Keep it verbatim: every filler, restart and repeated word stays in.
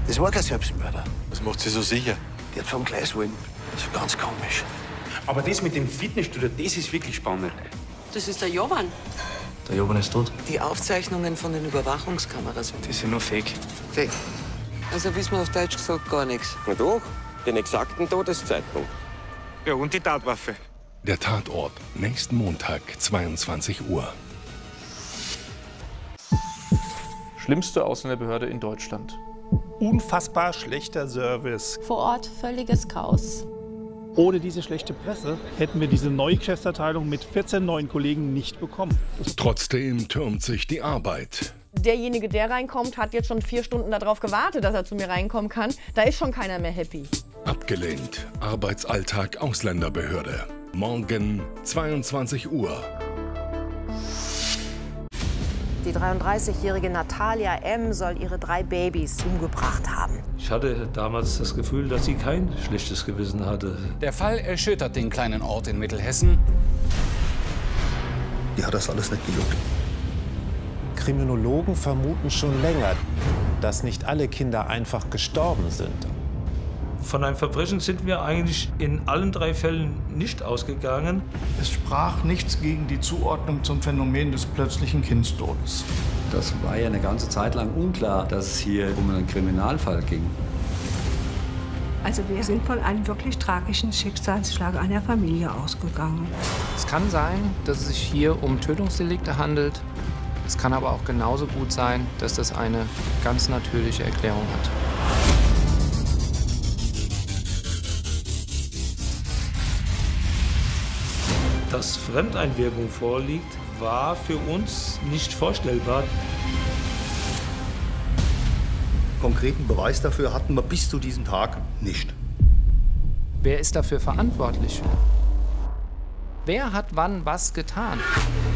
Das war kein Selbstmörder. Was macht sie so sicher? Die hat vom Gleis wollen. Das war ganz komisch. Aber das mit dem Fitnessstudio, das ist wirklich spannend. Das ist der Jovan. Der Jovan ist tot. Die Aufzeichnungen von den Überwachungskameras. Die sind nur fake. Fake. Also wissen wir auf Deutsch gesagt gar nichts. Na doch, den exakten Todeszeitpunkt. Ja, und die Tatwaffe. Der Tatort, nächsten Montag, zweiundzwanzig Uhr. Schlimmste Ausländerbehörde in Deutschland. Unfassbar schlechter Service. Vor Ort völliges Chaos. Ohne diese schlechte Presse hätten wir diese neue Geschäftsabteilung mit vierzehn neuen Kollegen nicht bekommen. Trotzdem türmt sich die Arbeit. Derjenige, der reinkommt, hat jetzt schon vier Stunden darauf gewartet, dass er zu mir reinkommen kann. Da ist schon keiner mehr happy. Abgelehnt. Arbeitsalltag Ausländerbehörde. Morgen zweiundzwanzig Uhr. Die dreiunddreißigjährige Natalia M. soll ihre drei Babys umgebracht haben. Ich hatte damals das Gefühl, dass sie kein schlechtes Gewissen hatte. Der Fall erschüttert den kleinen Ort in Mittelhessen. Die hat das alles nicht gejuckt. Kriminologen vermuten schon länger, dass nicht alle Kinder einfach gestorben sind. Von einem Verbrechen sind wir eigentlich in allen drei Fällen nicht ausgegangen. Es sprach nichts gegen die Zuordnung zum Phänomen des plötzlichen Kindstodes. Das war ja eine ganze Zeit lang unklar, dass es hier um einen Kriminalfall ging. Also wir sind von einem wirklich tragischen Schicksalsschlag einer Familie ausgegangen. Es kann sein, dass es sich hier um Tötungsdelikte handelt. Es kann aber auch genauso gut sein, dass das eine ganz natürliche Erklärung hat. Dass Fremdeinwirkung vorliegt, war für uns nicht vorstellbar. Konkreten Beweis dafür hatten wir bis zu diesem Tag nicht. Wer ist dafür verantwortlich? Wer hat wann was getan?